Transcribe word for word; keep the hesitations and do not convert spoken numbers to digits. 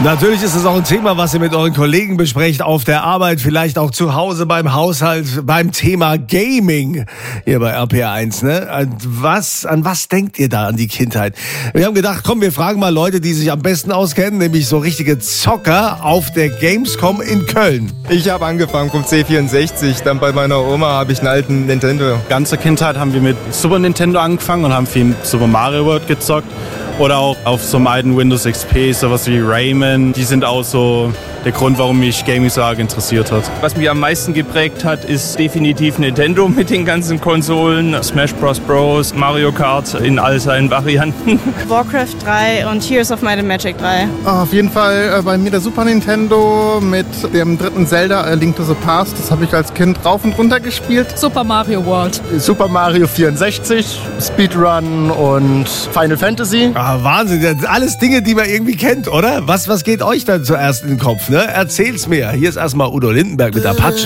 Natürlich ist es auch ein Thema, was ihr mit euren Kollegen besprecht, auf der Arbeit, vielleicht auch zu Hause beim Haushalt, beim Thema Gaming hier bei R P R eins. Ne? Was, an was denkt ihr da an die Kindheit? Wir haben gedacht, komm, wir fragen mal Leute, die sich am besten auskennen, nämlich so richtige Zocker auf der Gamescom in Köln. Ich habe angefangen vom C vierundsechzig, dann bei meiner Oma habe ich einen alten Nintendo. Ganze Kindheit haben wir mit Super Nintendo angefangen und haben viel Super Mario World gezockt. Oder auch auf so einem alten Windows X P, sowas wie Rayman. Die sind auch so der Grund, warum mich Gaming so arg interessiert hat. Was mich am meisten geprägt hat, ist definitiv Nintendo mit den ganzen Konsolen. Smash Bros. Bros, Mario Kart in all seinen Varianten. Warcraft drei und Heroes of Might and Magic drei. Auf jeden Fall bei mir der Super Nintendo mit dem dritten Zelda, A Link to the Past. Das habe ich als Kind rauf und runter gespielt. Super Mario World. Super Mario vierundsechzig, Speedrun und Final Fantasy. Ah, Wahnsinn, das sind alles Dinge, die man irgendwie kennt, oder? Was, was geht euch dann zuerst in den Kopf? Ne? Erzähl's mir. Hier ist erstmal Udo Lindenberg mit Apache.